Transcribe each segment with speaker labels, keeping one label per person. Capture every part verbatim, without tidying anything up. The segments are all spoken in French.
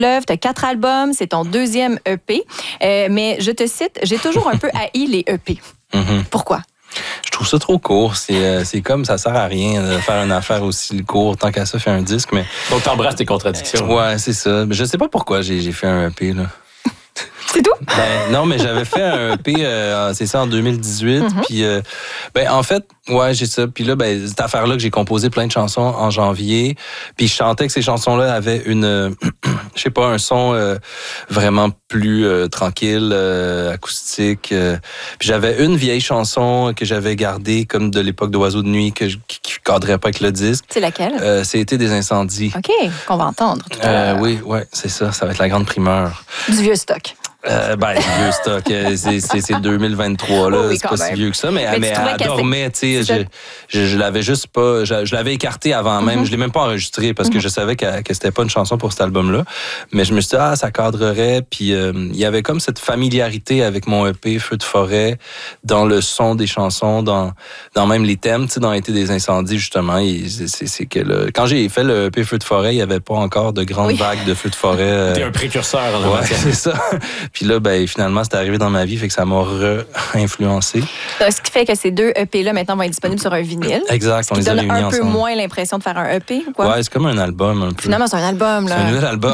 Speaker 1: Fleuve, tu as quatre albums, c'est ton deuxième E P. Euh, mais je te cite, j'ai toujours un peu haï les E P. Mm-hmm. Pourquoi?
Speaker 2: Je trouve ça trop court. C'est, euh, c'est comme, ça sert à rien de faire une affaire aussi courte. Tant qu'à ça, fait un disque. Mais...
Speaker 3: Donc, t'embrasses tes contradictions.
Speaker 2: Euh, ouais, c'est ça. Mais je sais pas pourquoi j'ai, j'ai fait un E P, là.
Speaker 1: C'est tout?
Speaker 2: Ben, non, mais j'avais fait un E P, euh, c'est ça, en deux mille dix-huit. Mm-hmm. Puis, euh, ben, en fait, ouais, j'ai ça. Puis là, ben, cette affaire-là que j'ai composé plein de chansons en janvier. Puis je chantais que ces chansons-là avaient une, euh, je sais pas, un son euh, vraiment plus euh, tranquille, euh, acoustique. Euh. Puis j'avais une vieille chanson que j'avais gardée comme de l'époque d'Oiseaux de nuit que je, qui, qui cadrait pas avec le disque.
Speaker 1: C'est laquelle?
Speaker 2: Euh, C'était des incendies.
Speaker 1: OK, qu'on va entendre tout à
Speaker 2: euh,
Speaker 1: l'heure.
Speaker 2: Oui, ouais, c'est ça. Ça va être la grande primeur.
Speaker 1: Du vieux stock.
Speaker 2: Euh, ben, vieux stock, c'est, c'est, c'est deux mille vingt-trois, là. Oui, c'est pas même. Si vieux que ça, mais, mais, mais elle dormait, tu sais. Je, je, je l'avais juste pas. Je, je l'avais écartée avant même. Mm-hmm. Je l'ai même pas enregistrée parce mm-hmm. que je savais que, que c'était pas une chanson pour cet album-là. Mais je me suis dit, ah, ça cadrerait. Puis euh, il y avait comme cette familiarité avec mon E P, Feu de forêt, dans le son des chansons, dans, dans même les thèmes, tu sais, dans Été des incendies, justement. Et c'est, c'est que le, quand j'ai fait le E P Feu de forêt, il y avait pas encore de grandes oui. vagues de feu de forêt.
Speaker 3: T'es un précurseur, là.
Speaker 2: Ouais, c'est ça. Puis là, ben, finalement, c'est arrivé dans ma vie, fait que ça m'a re-influencé.
Speaker 1: Ce qui fait que ces deux E P-là, maintenant, vont être disponibles sur un vinyle.
Speaker 2: Exact,
Speaker 1: on les a réunis ensemble. Un peu moins l'impression de faire un E P, ou quoi?
Speaker 2: Ouais, c'est comme un album, un peu.
Speaker 1: Finalement, c'est un album, là.
Speaker 2: C'est un nouvel album.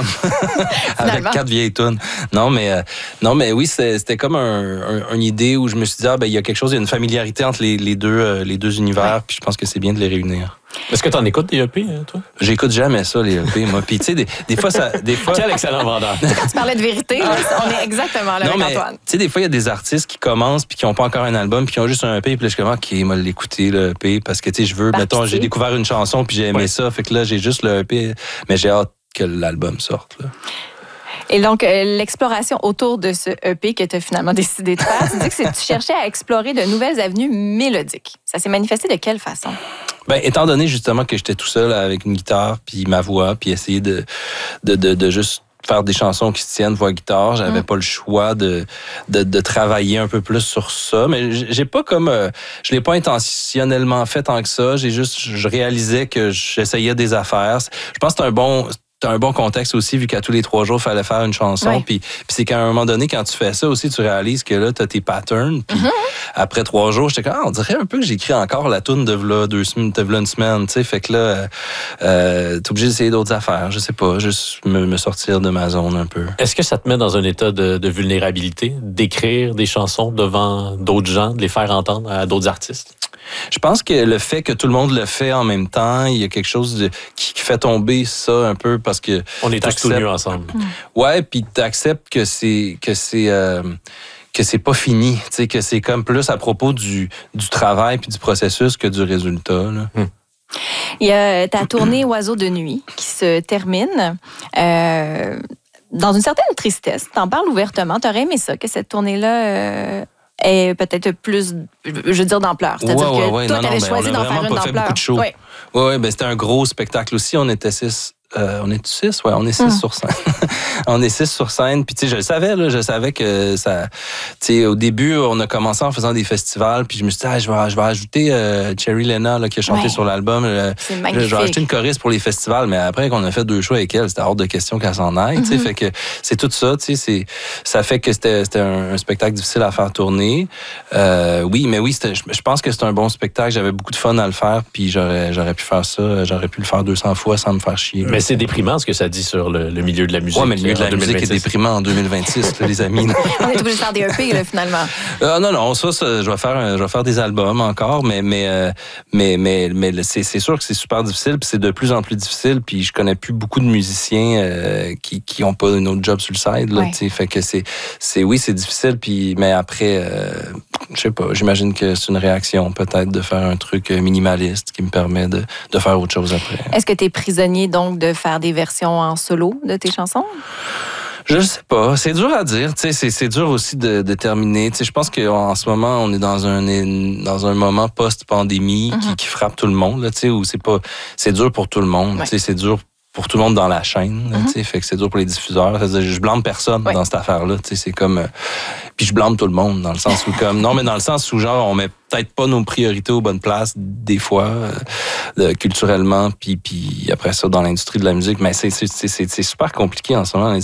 Speaker 2: Avec quatre vieilles tunes. Non, mais, euh, non, mais oui, c'était, c'était comme un, un, une idée où je me suis dit, ah, ben, il y a quelque chose, il y a une familiarité entre les, les, deux, euh, les deux univers, ouais. Puis je pense que c'est bien de les réunir.
Speaker 3: Est-ce que tu en écoutes des E P, toi?
Speaker 2: J'écoute jamais ça, les E P, moi. Puis, tu sais, des, des fois, ça. Des fois...
Speaker 3: Quel excellent vendeur.
Speaker 1: Quand tu parlais de vérité, là, on est exactement là non, avec mais, Antoine.
Speaker 2: Tu sais, des fois, il y a des artistes qui commencent puis qui n'ont pas encore un album puis qui ont juste un E P. Puis là, je suis comme, OK, moi, l'écouter, le E P, parce que, tu sais, je veux. Mettons, j'ai découvert une chanson puis j'ai aimé ouais. ça. Fait que là, j'ai juste le E P, mais j'ai hâte que l'album sorte, là.
Speaker 1: Et donc, euh, l'exploration autour de ce E P que tu as finalement décidé de faire, tu dis que c'est, tu cherchais à explorer de nouvelles avenues mélodiques. Ça s'est manifesté de quelle façon?
Speaker 2: Ben, étant donné justement que j'étais tout seul avec une guitare, puis ma voix, puis essayer de, de, de, de juste faire des chansons qui se tiennent voix-guitare, j'avais mmh. pas le choix de, de, de travailler un peu plus sur ça. Mais j'ai pas comme... Euh, je l'ai pas intentionnellement fait tant que ça. J'ai juste... Je réalisais que j'essayais des affaires. Je pense que c'est un bon... T'as un bon contexte aussi, vu qu'à tous les trois jours, il fallait faire une chanson. Oui. Puis, puis c'est qu'à un moment donné, quand tu fais ça aussi, tu réalises que là, t'as tes patterns. Puis mm-hmm. après trois jours, j'étais comme, ah, on dirait un peu que j'écris encore la toune de v'là deux semaines, de v'là une semaine. Tu sais, fait que là, euh, t'es obligé d'essayer d'autres affaires. Je sais pas, juste me, me sortir de ma zone un peu.
Speaker 3: Est-ce que ça te met dans un état de, de vulnérabilité, d'écrire des chansons devant d'autres gens, de les faire entendre à d'autres artistes?
Speaker 2: Je pense que le fait que tout le monde le fait en même temps, il y a quelque chose de, qui fait tomber ça un peu parce que...
Speaker 3: On est tous tout nus ensemble.
Speaker 2: Ouais, puis t'acceptes que c'est que c'est euh, que c'est pas fini, tu sais, que c'est comme plus à propos du, du travail puis du processus que du résultat, là.
Speaker 3: Hum.
Speaker 1: Il y a ta tournée Oiseaux de nuit qui se termine. Euh, dans une certaine tristesse. T'en parles ouvertement. T'aurais aimé ça, que cette tournée-là... Euh est peut-être plus, je veux dire, d'ampleur. C'est-à-dire
Speaker 2: ouais, ouais,
Speaker 1: que
Speaker 2: ouais.
Speaker 1: toi, tu avais choisi d'en faire une d'ampleur. On a vraiment pas fait beaucoup de shows.
Speaker 2: Oui, ouais, ouais, ben, c'était un gros spectacle aussi. On était six. Euh, on est six? Ouais, on est six mmh. sur scène. on est six sur scène. Puis, tu sais, je le savais, là, je savais que ça... Tu sais, au début, on a commencé en faisant des festivals. Puis, je me suis dit, ah, je vais, je vais ajouter euh, Cherry Lena, là, qui a chanté ouais. sur l'album.
Speaker 1: C'est magnifique.
Speaker 2: Je vais ajouter une choriste pour les festivals. Mais après qu'on a fait deux shows avec elle, c'était hors de question qu'elle s'en aille. Mmh. Tu sais, fait que c'est tout ça. Tu sais, c'est, ça fait que c'était, c'était un, un spectacle difficile à faire tourner. Euh, oui, mais oui, c'était, je, je pense que c'est un bon spectacle. J'avais beaucoup de fun à le faire. Puis, j'aurais, j'aurais pu faire ça. J'aurais pu le faire deux cents fois sans me faire chier.
Speaker 3: Mais c'est déprimant ce que ça dit sur le, le milieu de la musique.
Speaker 2: Oui, mais le milieu de la musique est déprimant en deux mille vingt-six, là, les amis.
Speaker 1: On est obligé de faire des E P, là, finalement.
Speaker 2: Euh, non, non, ça, ça je, vais faire un, je vais faire des albums encore, mais, mais, euh, mais, mais, mais c'est, c'est sûr que c'est super difficile, puis c'est de plus en plus difficile, puis je connais plus beaucoup de musiciens euh, qui qui ont pas un autre job sur le side, là, ouais. Fait que c'est, c'est, oui, c'est difficile, puis, mais après, euh, je sais pas, j'imagine que c'est une réaction, peut-être, de faire un truc minimaliste qui me permet de, de faire autre chose après.
Speaker 1: Est-ce que tu es prisonnier, donc, de faire des versions en solo de tes chansons?
Speaker 2: Je sais pas. C'est dur à dire. Tu sais, c'est, c'est dur aussi de déterminer. Tu sais, je pense qu'en ce moment, on est dans un dans un moment post-pandémie mm-hmm. qui, qui frappe tout le monde. Là, tu sais, où c'est pas, c'est dur pour tout le monde. Ouais. Tu sais, c'est dur pour tout le monde dans la chaîne. Mm-hmm. Tu sais, fait que c'est dur pour les diffuseurs. Je blâme personne ouais. dans cette affaire-là. Tu sais, c'est comme. Euh, puis je blâme tout le monde dans le sens où comme non, mais dans le sens où genre on met peut-être pas nos priorités aux bonnes places des fois euh, culturellement puis puis après ça dans l'industrie de la musique, mais c'est c'est c'est c'est super compliqué en ce moment.